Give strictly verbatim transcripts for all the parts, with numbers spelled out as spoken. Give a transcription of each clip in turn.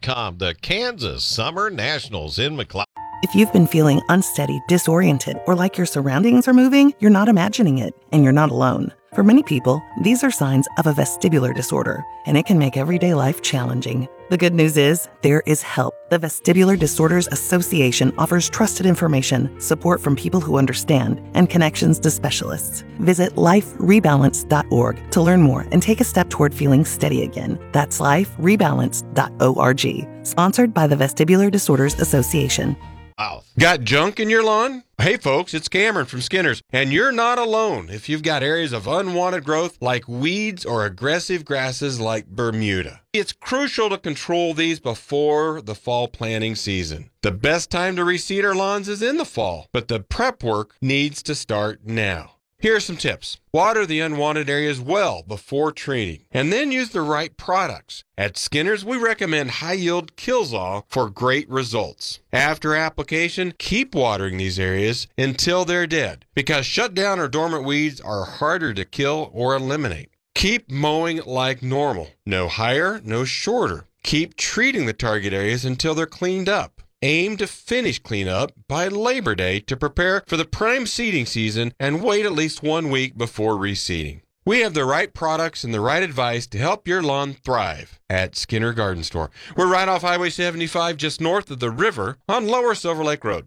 com. The Kansas Summer Nationals in McLeod. If you've been feeling unsteady, disoriented, or like your surroundings are moving, you're not imagining it, and you're not alone. For many people, these are signs of a vestibular disorder, and it can make everyday life challenging. The good news is, there is help. The Vestibular Disorders Association offers trusted information, support from people who understand, and connections to specialists. Visit life rebalance dot org to learn more and take a step toward feeling steady again. That's life rebalance dot org. Sponsored by the Vestibular Disorders Association. Wow. Got junk in your lawn? Hey folks, it's Cameron from Skinner's, and you're not alone if you've got areas of unwanted growth like weeds or aggressive grasses like Bermuda. It's crucial to control these before the fall planting season. The best time to reseed our lawns is in the fall, but the prep work needs to start now. Here are some tips. Water the unwanted areas well before treating, and then use the right products. At Skinner's, we recommend high-yield Kilzall for great results. After application, keep watering these areas until they're dead, because shutdown or dormant weeds are harder to kill or eliminate. Keep mowing like normal. No higher, no shorter. Keep treating the target areas until they're cleaned up. Aim to finish cleanup by Labor Day to prepare for the prime seeding season and wait at least one week before reseeding. We have the right products and the right advice to help your lawn thrive at Skinner Garden Store. We're right off Highway seventy-five, just north of the river on Lower Silver Lake Road.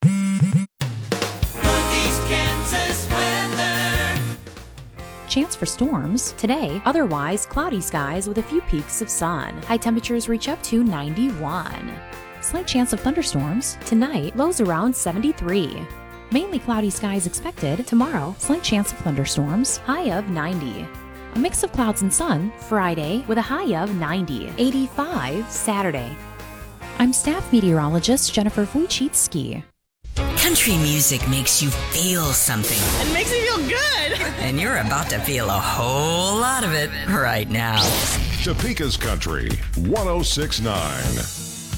Northeast Kansas weather. Chance for storms today, otherwise cloudy skies with a few peaks of sun. High temperatures reach up to ninety-one. Slight chance of thunderstorms tonight, lows around seventy-three. Mainly cloudy skies expected tomorrow, slight chance of thunderstorms, high of ninety. A mix of clouds and sun Friday with a high of ninety. eighty-five Saturday. I'm staff meteorologist Jennifer Wojcicki. Country music makes you feel something. It makes me feel good. And you're about to feel a whole lot of it right now. Topeka's Country one oh six point nine.